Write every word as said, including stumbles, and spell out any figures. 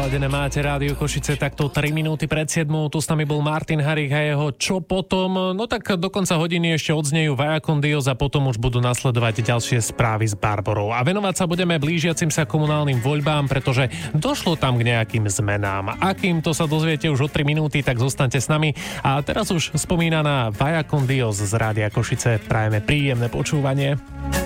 naladené máte Rádio Košice takto tri minúty pred siedmou. Tu s nami bol Martin Harich a jeho Čo potom? No tak do konca hodiny ešte odznejú Via con Dios a potom už budú nasledovať ďalšie správy s Barborou. A venovať sa budeme blížiacim sa komunálnym voľbám, pretože došlo tam k nejakým zmenám. Akým, to sa dozviete už o tri minúty, tak zostaňte s nami. A teraz už spomínaná Via con Dios z Rádia Košice. Prajeme príjemné počúvanie.